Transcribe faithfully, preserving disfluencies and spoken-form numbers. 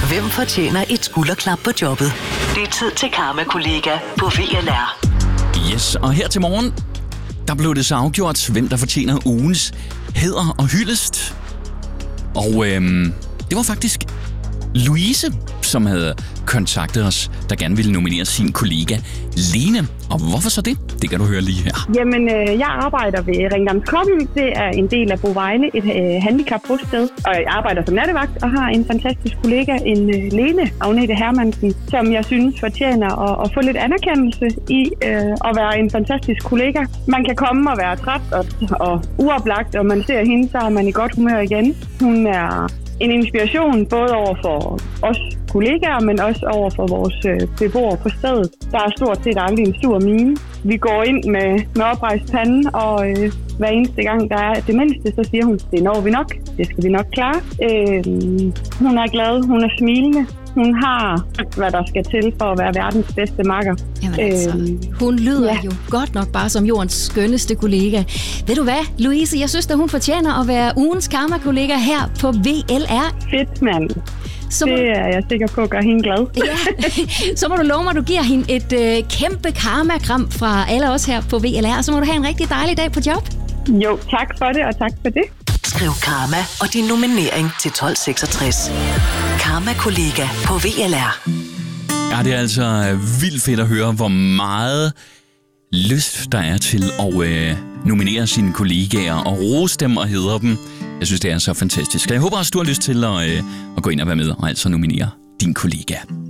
Hvem fortjener et skulderklap på jobbet? Det er tid til Karma-kollega på V L R. Yes, og her til morgen, der blev det så afgjort, hvem der fortjener ugens hæder og hyldest. Og øhm, det var faktisk Louise, som havde kontaktet os, der gerne ville nominere sin kollega Lene. Og hvorfor så det? Det kan du høre lige her. Jamen, øh, jeg arbejder ved Ringdams Kobbel. Det er en del af Bovejle, et øh, handicapbosted. Og jeg arbejder som nattevagt og har en fantastisk kollega, en øh, Lene Agnete Hermansen, som jeg synes fortjener at, at få lidt anerkendelse i øh, at være en fantastisk kollega. Man kan komme og være træt og, og uoplagt, og man ser hende, så er man i godt humør igen. Hun er en inspiration både over for os kollegaer, men også over for vores øh, beboere på stedet. Der er stort set aldrig en sur mine. Vi går ind med, med oprejst pande, og øh, hver eneste gang, der er det mindste, så siger hun, det når vi nok. Det skal vi nok klare. Øh, hun er glad, hun er smilende. Hun har, hvad der skal til for at være verdens bedste makker. Jamen altså, øh, hun lyder ja. jo godt nok bare som jordens skønneste kollega. Ved du hvad, Louise, jeg synes, at hun fortjener at være ugens karma-kollega her på V L R. Fedt, mand. Så det er jeg sikker på at gøre hende glad. Ja, så må du love mig, at du giver hende et øh, kæmpe karma-kram fra alle os her på V L R. Så må du have en rigtig dejlig dag på job. Jo, tak for det, og tak for det. Skriv Karma og din nominering til tolv seksogtres. Karma-kollega på V L R. Ja, det er altså vildt fedt at høre, hvor meget lyst der er til at øh, nominere sine kollegaer og rose dem og hædre dem. Jeg synes, det er så fantastisk. Jeg håber også, du har lyst til at, øh, at gå ind og være med og altså nominere din kollega.